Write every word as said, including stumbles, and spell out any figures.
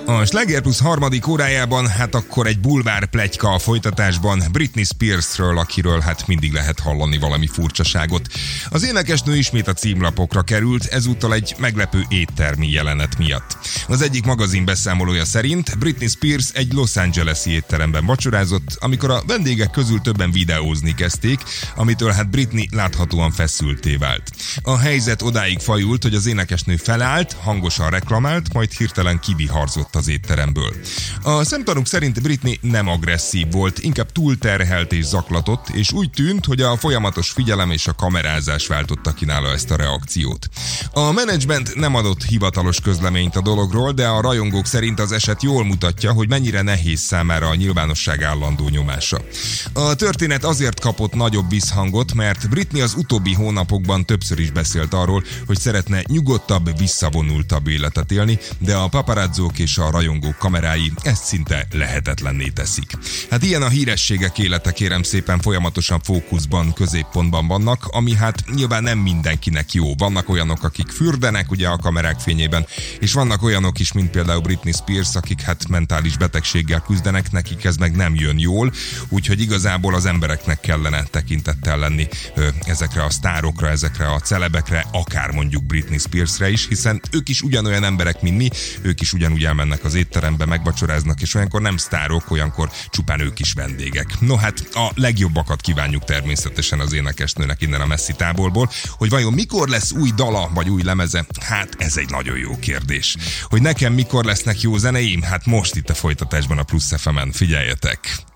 A Sláger Plus harmadik órájában, hát akkor egy bulvár pletyka a folytatásban Britney Spearsről, akiről hát mindig lehet hallani valami furcsaságot. Az énekesnő ismét a címlapokra került, ezúttal egy meglepő éttermi jelenet miatt. Az egyik magazin beszámolója szerint Britney Spears egy Los Angeles-i étteremben vacsorázott, amikor a vendégek közül többen videózni kezdték, amitől hát Britney láthatóan feszültté vált. A helyzet odáig fajult, hogy az énekesnő felállt, hangosan reklamált, majd hirtelen kiviharzott az étteremből. A szemtanúk szerint Britney nem agresszív volt, inkább túlterhelt és zaklatott, és úgy tűnt, hogy a folyamatos figyelem és a kamerázás váltotta ki nála ezt a reakciót. A menedzsment nem adott hivatalos közleményt a dologról, de a rajongók szerint az eset jól mutatja, hogy mennyire nehéz számára a nyilvánosság állandó nyomása. A történet azért kapott nagyobb visszhangot, mert Britney az utóbbi hónapokban többször is beszélt arról, hogy szeretne nyugodtabb, visszavonultabb életet élni, de a paparazzók és a rajongók kamerái ezt szinte lehetetlenné teszik. Hát ilyen a hírességek élete, kérem szépen, folyamatosan fókuszban, középpontban vannak, ami hát nyilván nem mindenkinek jó. Vannak olyanok, akik fürdenek ugye a kamerák fényében, és vannak olyanok is, mint például Britney Spears, akik hát mentális betegséggel küzdenek, nekik ez meg nem jön jól, úgyhogy igazából az embereknek kellene tekintettel lenni ö, ezekre a sztárokra, ezekre a celebekre, akár mondjuk Britney Spearsre is, hiszen ők is ugyanolyan emberek, mint mi, ők is ugyanúgy elmennek az étterembe, megvacsoráznak, és olyankor nem sztárok, olyankor csupán ők is vendégek. No hát a legjobbakat kívánjuk természetesen az énekesnőnek innen a messzi távolból, hogy vajon mikor lesz új dala, vagy új lemeze? Hát ez egy nagyon jó kérdés. Hogy nekem mikor lesznek jó zeneim? Hát most itt a folytatásban a Plusz ef emen, figyeljetek!